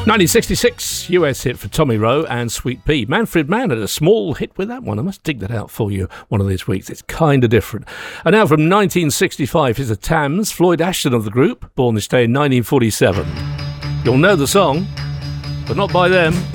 1966 US hit for Tommy Rowe and Sweet Pea. Manfred Mann had a small hit with that one. I must dig that out for you one of these weeks. It's kind of different. And now from 1965, here's the Tams, Floyd Ashton of the group, born this day in 1947. You'll know the song, but not by them.